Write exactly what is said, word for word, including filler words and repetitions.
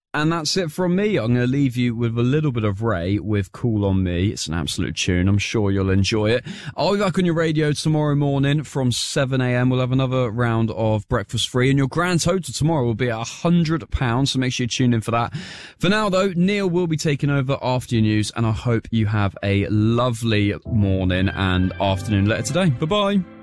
And that's it from me. I'm going to leave you with a little bit of Ray with Call On Me. It's an absolute tune. I'm sure you'll enjoy it. I'll be back on your radio tomorrow morning from seven a.m. We'll have another round of Breakfast Free, and your grand total tomorrow will be at one hundred pounds, so make sure you tune in for that. For now, though, Neil will be taking over after your news, and I hope you have a lovely morning and afternoon later today. Bye-bye.